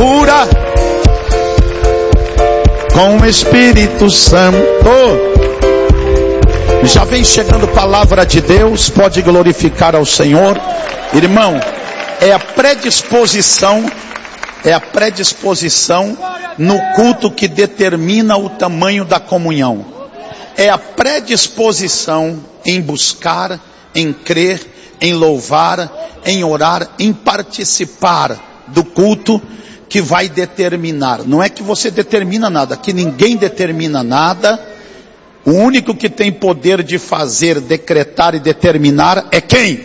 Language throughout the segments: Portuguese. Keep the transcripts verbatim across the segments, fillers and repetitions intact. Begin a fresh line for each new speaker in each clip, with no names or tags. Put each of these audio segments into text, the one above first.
cura com o Espírito Santo. Já vem chegando palavra de Deus, pode glorificar ao Senhor. Irmão, é a predisposição, é a predisposição no culto que determina o tamanho da comunhão. É a predisposição em buscar, em crer, em louvar, em orar, em participar do culto que vai determinar. Não é que você determina nada, que ninguém determina nada. O único que tem poder de fazer, decretar e determinar é quem?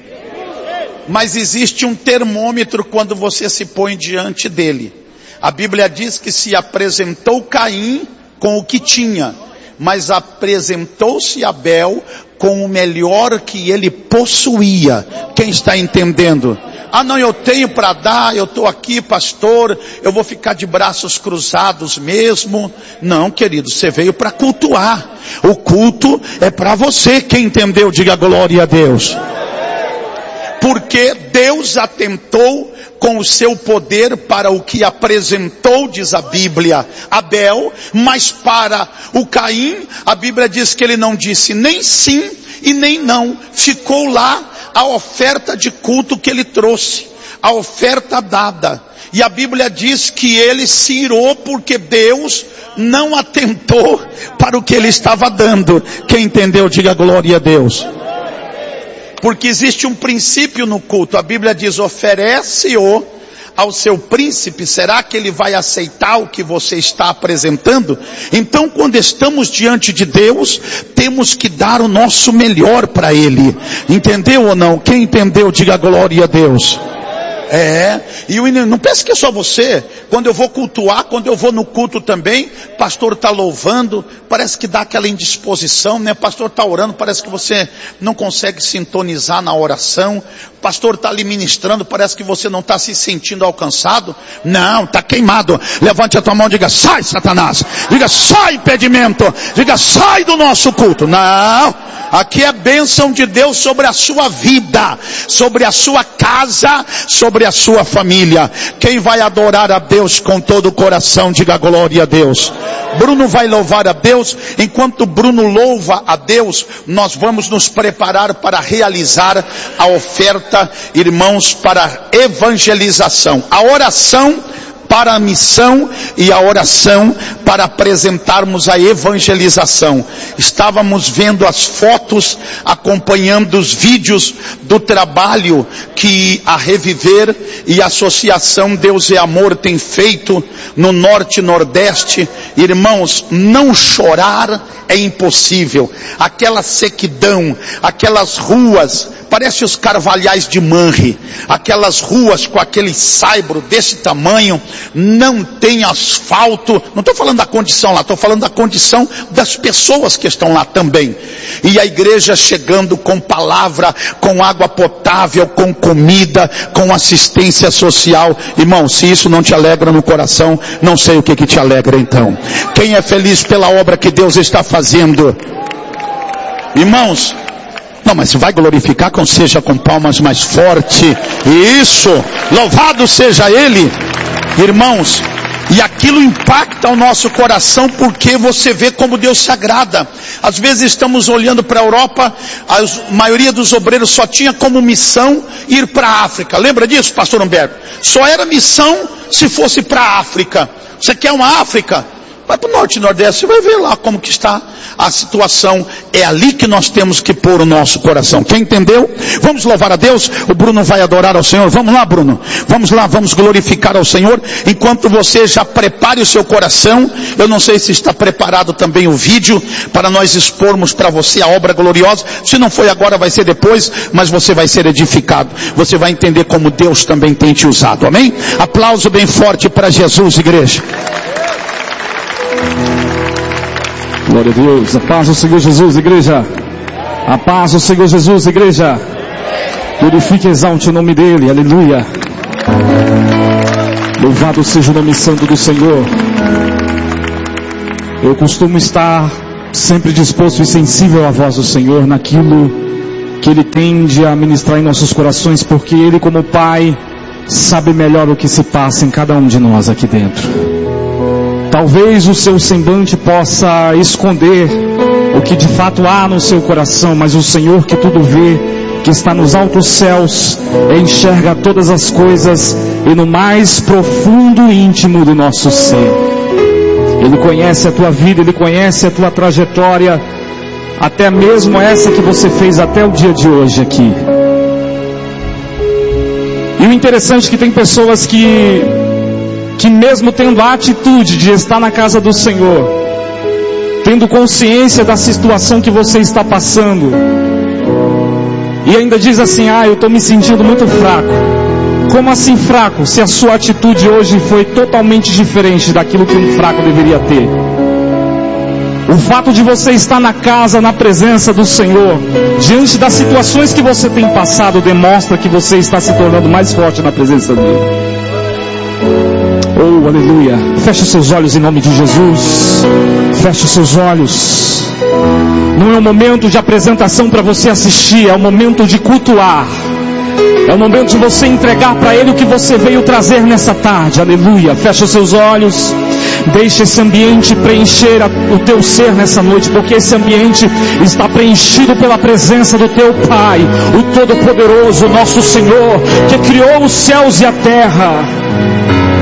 Mas existe um termômetro quando você se põe diante dele. A Bíblia diz que se apresentou Caim com o que tinha, mas apresentou-se Abel com o melhor que ele possuía. Quem está entendendo? Ah não, eu tenho para dar, eu estou aqui, pastor, eu vou ficar de braços cruzados mesmo. Não, querido, você veio para cultuar. O culto é para você. Quem entendeu, diga glória a Deus. Porque Deus atentou com o seu poder para o que apresentou, diz a Bíblia, Abel, mas para o Caim, a Bíblia diz que ele não disse nem sim e nem não. Ficou lá a oferta de culto que ele trouxe, a oferta dada. E a Bíblia diz que ele se irou porque Deus não atentou para o que ele estava dando. Quem entendeu, diga glória a Deus. Porque existe um princípio no culto. A Bíblia diz, oferece-o ao seu príncipe. Será que ele vai aceitar o que você está apresentando? Então, quando estamos diante de Deus, temos que dar o nosso melhor para ele. Entendeu ou não? Quem entendeu, diga glória a Deus. É, e o, não pense que é só você. Quando eu vou cultuar, quando eu vou no culto também, pastor está louvando, parece que dá aquela indisposição, né? Pastor está orando, parece que você não consegue sintonizar na oração. Pastor está ali ministrando, parece que você não está se sentindo alcançado. Não, está queimado. Levante a tua mão e diga, sai Satanás. Diga, sai impedimento. Diga, sai do nosso culto. Não, aqui é bênção de Deus sobre a sua vida, sobre a sua casa, sobre a sua família. Quem vai adorar a Deus com todo o coração, diga glória a Deus. Bruno vai louvar a Deus. Enquanto Bruno louva a Deus, nós vamos nos preparar para realizar a oferta, irmãos, para evangelização. A oração para a missão e a oração para apresentarmos a evangelização. Estávamos vendo as fotos, acompanhando os vídeos do trabalho que a Reviver e a Associação Deus é Amor tem feito no Norte e Nordeste. Irmãos, não chorar é impossível. Aquela sequidão, aquelas ruas, parece os carvalhais de Manre, aquelas ruas com aquele saibro desse tamanho, não tem asfalto. Não estou falando da condição lá, estou falando da condição das pessoas que estão lá também. E a igreja chegando com palavra, com água potável, com comida, com assistência social. Irmão, se isso não te alegra no coração, não sei o que que te alegra então. Quem é feliz pela obra que Deus está fazendo? Irmãos, não, mas vai glorificar, com seja com palmas mais forte. Isso, louvado seja Ele. Irmãos, e aquilo impacta o nosso coração, porque você vê como Deus se agrada. Às vezes estamos olhando para a Europa, a maioria dos obreiros só tinha como missão ir para a África. Lembra disso, pastor Humberto? Só era missão se fosse para a África. Você quer uma África? Vai para o Norte e Nordeste, você vai ver lá como que está a situação. É ali que nós temos que pôr o nosso coração. Quem entendeu? Vamos louvar a Deus. O Bruno vai adorar ao Senhor. Vamos lá, Bruno. Vamos lá, vamos glorificar ao Senhor. Enquanto você já prepare o seu coração, eu não sei se está preparado também o vídeo para nós expormos para você a obra gloriosa. Se não foi agora, vai ser depois, mas você vai ser edificado. Você vai entender como Deus também tem te usado. Amém? Aplauso bem forte para Jesus, igreja.
Glória a Deus, a paz do Senhor Jesus, igreja. A paz do Senhor Jesus, igreja. Glorifique e exalte o nome dEle, aleluia. Louvado seja o nome santo do Senhor. Eu costumo estar sempre disposto e sensível à voz do Senhor, naquilo que Ele tende a ministrar em nossos corações, porque Ele, como Pai, sabe melhor o que se passa em cada um de nós aqui dentro. Talvez o seu semblante possa esconder o que de fato há no seu coração, mas o Senhor que tudo vê, que está nos altos céus, enxerga todas as coisas e no mais profundo e íntimo do nosso ser. Ele conhece a tua vida, Ele conhece a tua trajetória, até mesmo essa que você fez até o dia de hoje aqui. E o interessante é que tem pessoas que, que mesmo tendo a atitude de estar na casa do Senhor, tendo consciência da situação que você está passando, e ainda diz assim: ah, eu estou me sentindo muito fraco. Como assim fraco? Se a sua atitude hoje foi totalmente diferente daquilo que um fraco deveria ter. O fato de você estar na casa, na presença do Senhor, diante das situações que você tem passado, demonstra que você está se tornando mais forte na presença dEle. Oh, aleluia. Feche seus olhos em nome de Jesus. Feche seus olhos. Não é um momento de apresentação para você assistir, é um momento de cultuar. É o momento de você entregar para Ele o que você veio trazer nessa tarde. Aleluia. Feche seus olhos. Deixe esse ambiente preencher a, o teu ser nessa noite, porque esse ambiente está preenchido pela presença do teu Pai, o Todo-Poderoso, nosso Senhor, que criou os céus e a terra.